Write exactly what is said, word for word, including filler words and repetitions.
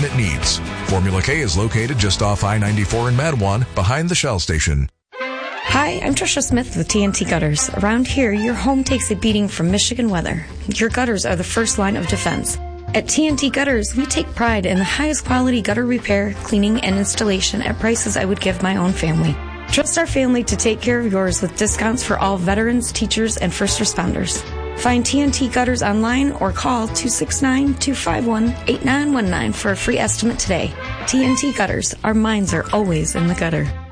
it needs. Formula K is located just off I ninety-four in Madawan, behind the Shell station. Hi, I'm Trisha Smith with T N T Gutters. Around here, your home takes a beating from Michigan weather. Your gutters are the first line of defense. At T N T Gutters, we take pride in the highest quality gutter repair, cleaning, and installation at prices I would give my own family. Trust our family to take care of yours with discounts for all veterans, teachers, and first responders. Find T N T Gutters online or call two six nine, two five one, eight nine one nine for a free estimate today. T N T Gutters, our minds are always in the gutter.